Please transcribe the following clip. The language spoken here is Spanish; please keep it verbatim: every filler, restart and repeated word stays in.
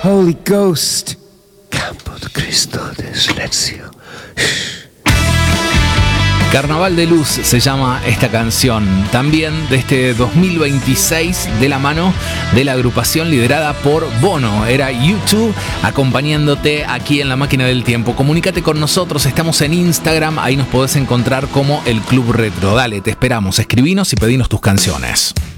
Holy Ghost. Campo de Cristo de silencio. Carnaval de Luz se llama esta canción, también de este dos mil veintiséis, de la mano de la agrupación liderada por Bono. Era U dos acompañándote aquí en La Máquina del Tiempo. Comunícate con nosotros, estamos en Instagram, ahí nos podés encontrar como El Club Retro. Dale, te esperamos, escribinos y pedinos tus canciones.